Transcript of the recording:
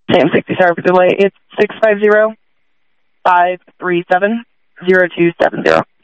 Same 60, sorry for the delay. It's 650-537-0270.